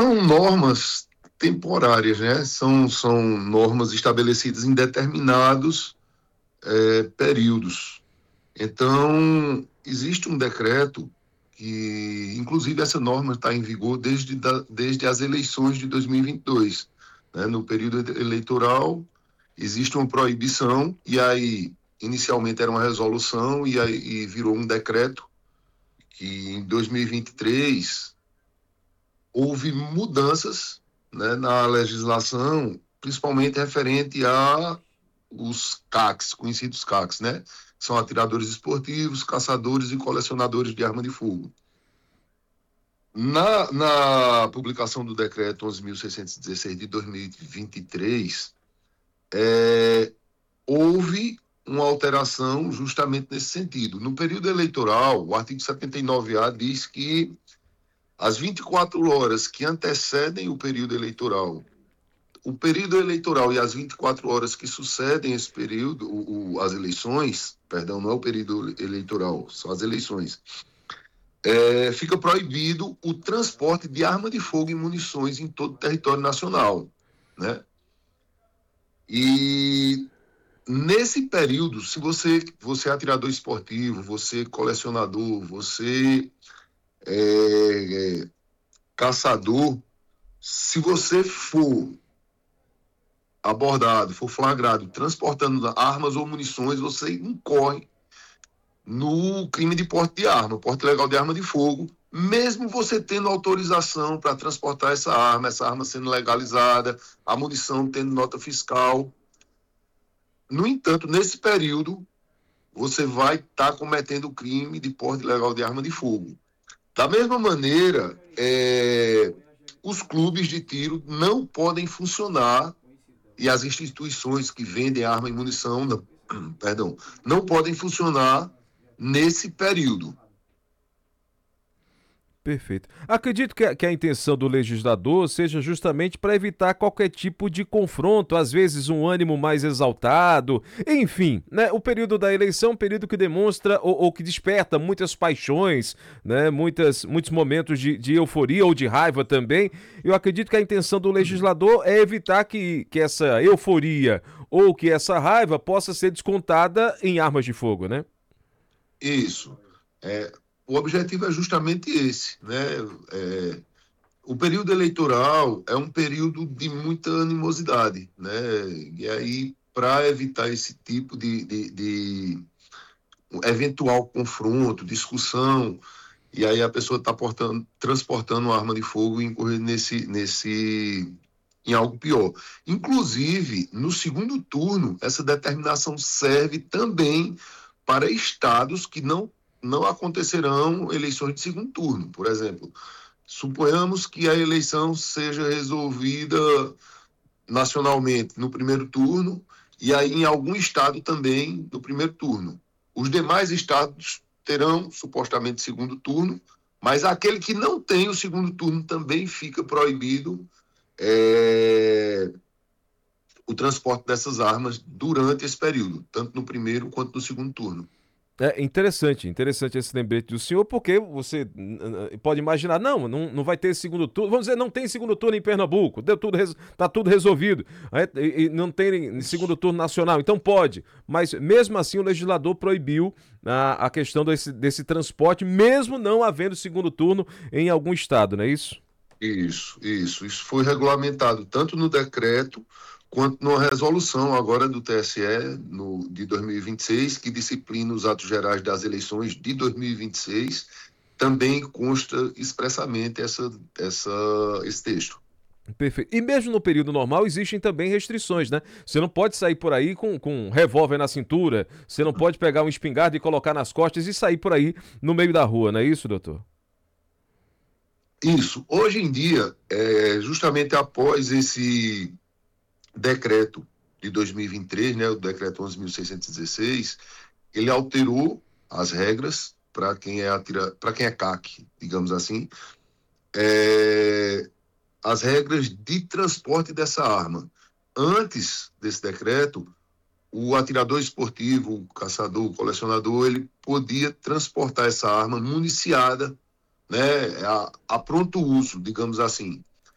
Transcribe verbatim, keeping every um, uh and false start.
São normas temporárias, né? São, são normas estabelecidas em determinados é, períodos. Então, existe um decreto que, inclusive, essa norma está em vigor desde, da, desde as eleições de dois mil e vinte e dois. Né? No período eleitoral, existe uma proibição, e aí, inicialmente era uma resolução, e aí e virou um decreto, que em dois mil e vinte e três houve mudanças, né, na legislação, principalmente referente a os C A Cs, conhecidos C A Cs, né? São atiradores esportivos, caçadores e colecionadores de arma de fogo. Na, na publicação do decreto onze mil seiscentos e dezesseis de dois mil e vinte e três, é, houve uma alteração justamente nesse sentido. No período eleitoral, o artigo setenta e nove A diz que as vinte e quatro horas que antecedem o período eleitoral, o período eleitoral e as vinte e quatro horas que sucedem esse período, o, o, as eleições, perdão, não é o período eleitoral, são as eleições, é, fica proibido o transporte de arma de fogo e munições em todo o território nacional, né? E nesse período, se você, você é atirador esportivo, você é colecionador, você é, é caçador, se você for abordado, for flagrado transportando armas ou munições, você incorre no crime de porte de arma, porte ilegal de arma de fogo, mesmo você tendo autorização para transportar essa arma, essa arma sendo legalizada, a munição tendo nota fiscal. No entanto, nesse período, você vai estar tá cometendo o crime de porte ilegal de arma de fogo. Da mesma maneira, é, os clubes de tiro não podem funcionar e as instituições que vendem arma e munição não, perdão, não podem funcionar nesse período. Perfeito. Acredito que a, que a intenção do legislador seja justamente para evitar qualquer tipo de confronto, às vezes um ânimo mais exaltado, enfim, né? O período da eleição é um período que demonstra ou, ou que desperta muitas paixões, né? Muitas, muitos momentos de, de euforia ou de raiva também. Eu acredito que a intenção do legislador é evitar que, que essa euforia ou que essa raiva possa ser descontada em armas de fogo, né? Isso. É... O objetivo é justamente esse, né? É, o período eleitoral é um período de muita animosidade, né? E aí, para evitar esse tipo de, de, de eventual confronto, discussão, e aí a pessoa está transportando uma arma de fogo e incorrer nesse, nesse, em algo pior. Inclusive, no segundo turno, essa determinação serve também para estados que não não acontecerão eleições de segundo turno. Por exemplo, suponhamos que a eleição seja resolvida nacionalmente no primeiro turno e aí em algum estado também no primeiro turno. Os demais estados terão supostamente segundo turno, mas aquele que não tem o segundo turno também fica proibido é, o transporte dessas armas durante esse período, tanto no primeiro quanto no segundo turno. É interessante, interessante esse lembrete do senhor, porque você pode imaginar, não, não, não vai ter segundo turno, vamos dizer, não tem segundo turno em Pernambuco, deu tudo, tá tudo resolvido, e, e não tem segundo turno nacional, então pode, mas mesmo assim o legislador proibiu a, a questão desse, desse transporte, mesmo não havendo segundo turno em algum estado, não é isso? Isso, isso, isso foi regulamentado tanto no decreto quanto numa resolução agora do T S E no, de dois mil e vinte e seis, que disciplina os atos gerais das eleições de dois mil e vinte e seis, também consta expressamente essa, essa, esse texto. Perfeito. E mesmo no período normal existem também restrições, né? Você não pode sair por aí com, com um revólver na cintura, você não pode pegar um espingarda e colocar nas costas e sair por aí no meio da rua, não é isso, doutor? Isso. Hoje em dia, é, justamente após esse decreto de dois mil e vinte e três, né, o decreto onze mil seiscentos e dezesseis, ele alterou as regras para quem é atira, para quem é C A C, digamos assim, é, as regras de transporte dessa arma. Antes desse decreto, o atirador esportivo, o caçador, o colecionador, ele podia transportar essa arma municiada, né, a, a pronto uso, digamos assim.